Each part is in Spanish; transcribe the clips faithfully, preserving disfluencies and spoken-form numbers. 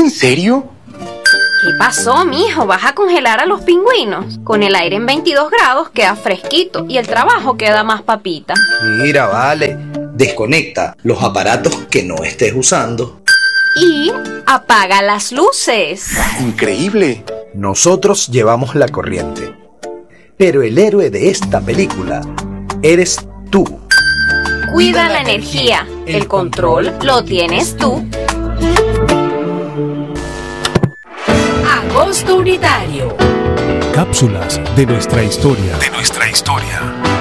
en serio? ¿Qué pasó, mijo? ¿Vas a congelar a los pingüinos? Con el aire en veintidós grados queda fresquito y el trabajo queda más papita. Mira, vale, desconecta los aparatos que no estés usando. Y apaga las luces. Increíble. Nosotros llevamos la corriente, pero el héroe de esta película eres tú. Cuida la energía. El control lo tienes tú. Agosto Unitario. Cápsulas de nuestra historia. De nuestra historia.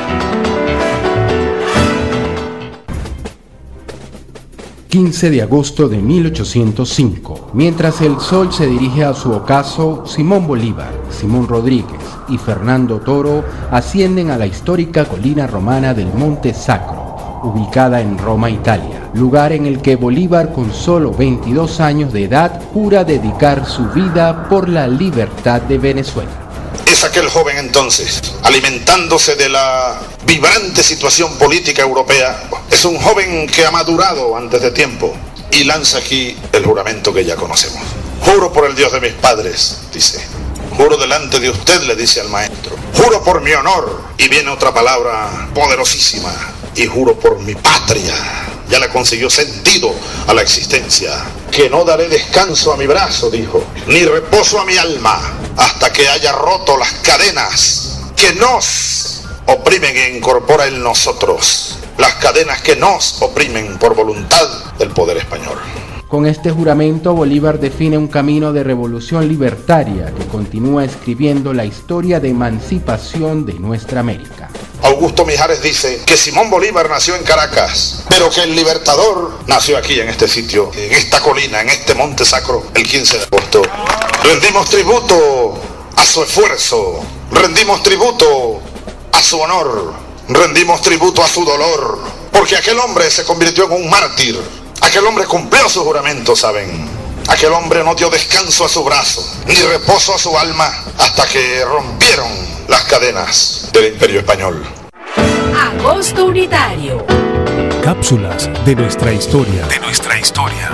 quince de agosto de mil ochocientos cinco. Mientras el sol se dirige a su ocaso, Simón Bolívar, Simón Rodríguez y Fernando Toro ascienden a la histórica colina romana del Monte Sacro, ubicada en Roma, Italia, lugar en el que Bolívar, con solo veintidós años de edad, jura dedicar su vida por la libertad de Venezuela. Es aquel joven entonces, alimentándose de la vibrante situación política europea. Es un joven que ha madurado antes de tiempo y lanza aquí el juramento que ya conocemos. Juro por el Dios de mis padres, dice. Juro delante de usted, le dice al maestro. Juro por mi honor. Y viene otra palabra poderosísima. Y juro por mi patria. Ya le consiguió sentido a la existencia. Que no daré descanso a mi brazo, dijo, ni reposo a mi alma, hasta que haya roto las cadenas que nos oprimen e incorpora en nosotros. Las cadenas que nos oprimen por voluntad del poder español. Con este juramento, Bolívar define un camino de revolución libertaria que continúa escribiendo la historia de emancipación de nuestra América. Augusto Mijares dice que Simón Bolívar nació en Caracas, pero que el Libertador nació aquí en este sitio, en esta colina, en este monte sacro, el quince de agosto. Rendimos tributo a su esfuerzo, rendimos tributo a su honor, rendimos tributo a su dolor, porque aquel hombre se convirtió en un mártir. Aquel hombre cumplió su juramento, ¿saben? Aquel hombre no dio descanso a su brazo, ni reposo a su alma, hasta que rompieron las cadenas del Imperio Español. Agosto Unitario. Cápsulas de nuestra historia. De nuestra historia.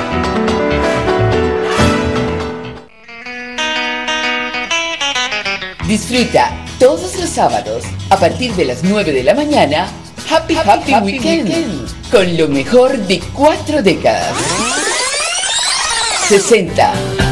Disfruta todos los sábados, a partir de las nueve de la mañana, Happy Happy, Happy Weekend, Weekend, con lo mejor de cuatro décadas. sesenta,